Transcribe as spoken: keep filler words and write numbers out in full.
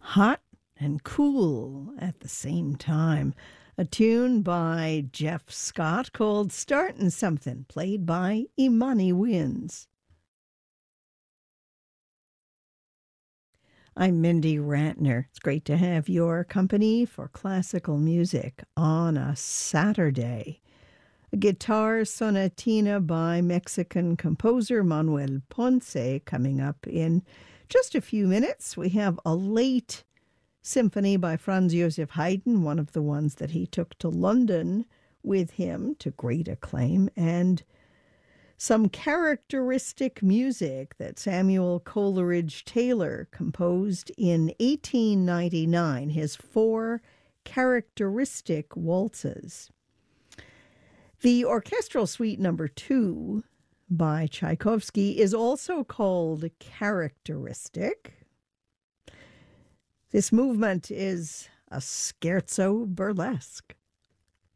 hot and cool at the same time. A tune by Jeff Scott called Startin' Something, played by Imani Winds. I'm Mindy Rantner. It's great to have your company for classical music on a Saturday. A guitar sonatina by Mexican composer Manuel Ponce coming up in just a few minutes. We have a late symphony by Franz Joseph Haydn, one of the ones that he took to London with him to great acclaim, and some characteristic music that Samuel Coleridge Taylor composed in eighteen ninety-nine, his four characteristic waltzes. The orchestral suite number two by Tchaikovsky is also called characteristic. This movement is a scherzo burlesque.